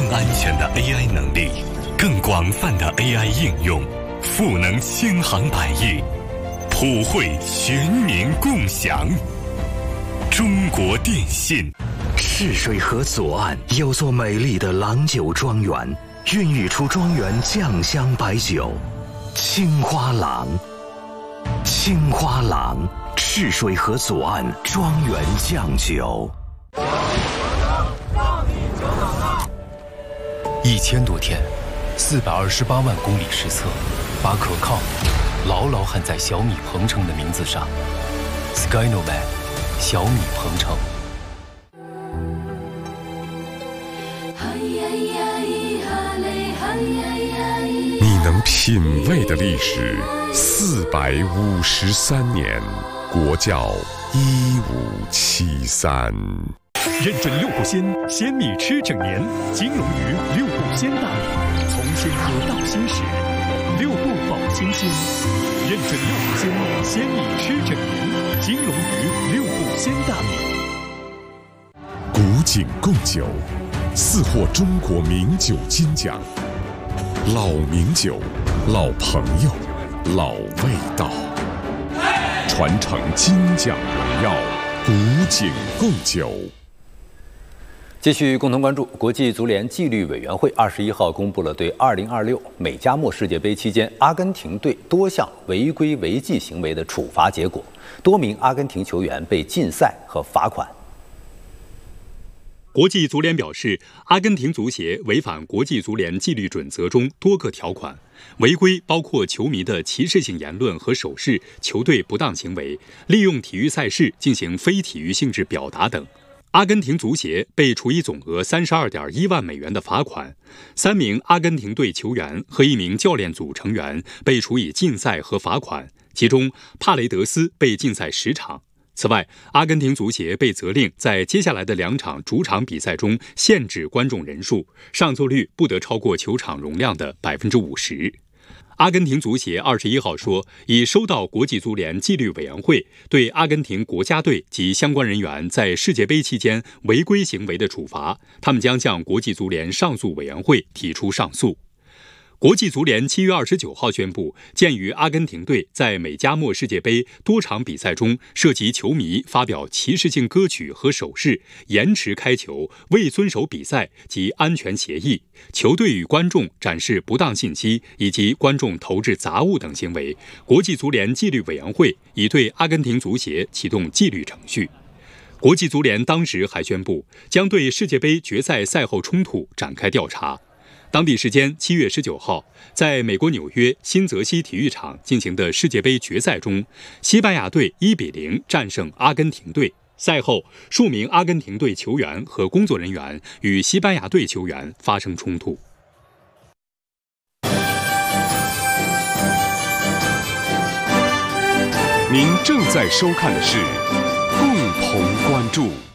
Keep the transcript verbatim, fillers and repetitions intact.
安全的 A I 能力，更广泛的 A I 应用，赋能千行百业，普惠全民共享。中国电信。 赤水河左岸有座美丽的郎酒庄园，孕育出庄园酱香白酒青花郎。青花郎，赤水河左岸庄园酱酒。 一千多天，四百二十八万公里实测，把可靠牢牢焊在小米鹏程的名字上。Skynovan， 小米鹏程。 你能品味的历史，四百五十三年，国窖一五七三。 认准六步鲜，鲜米吃整年。金龙鱼六步鲜大米，从鲜喝到新时，六步保新鲜。认准六步鲜，鲜米吃整年。金龙鱼六步鲜大米。 古井贡酒，四获中国名酒金奖。老名酒，老朋友，老味道，传承金奖荣耀。古井贡酒。 继续共同关注，国际足联纪律委员会二十一号公布了对二零二六美加墨世界杯期间阿根廷队多项违规违纪行为的处罚结果，多名阿根廷球员被禁赛和罚款。 国际足联表示，阿根廷足协违反国际足联纪律准则中多个条款，违规包括球迷的歧视性言论和手势、球队不当行为、利用体育赛事进行非体育性质表达等。阿根廷足协被处以总额三十二点一万美元的罚款，三名阿根廷队球员和一名教练组成员被处以禁赛和罚款，其中帕雷德斯被禁赛十场。此外，阿根廷足协被责令在接下来的两场主场比赛中限制观众人数，上座率不得超过球场容量的百分之五十。阿根廷足协二十一号说，已收到国际足联纪律委员会对阿根廷国家队及相关人员在世界杯期间违规行为的处罚，他们将向国际足联上诉委员会提出上诉。国际足联七月二十九号宣布，鉴于阿根廷队在美加墨世界杯多场比赛中涉及球迷发表歧视性歌曲和手势、延迟开球、未遵守比赛及安全协议、球队与观众展示不当信息以及观众投掷杂物等行为，国际足联纪律委员会已对阿根廷足协启动纪律程序。国际足联当时还宣布，将对世界杯决赛赛后冲突展开调查。当地时间七月十九号，在美国纽约新泽西体育场进行的世界杯决赛中，西班牙队一比零战胜阿根廷队。赛后，数名阿根廷队球员和工作人员与西班牙队球员发生冲突。 您正在收看的是共同关注。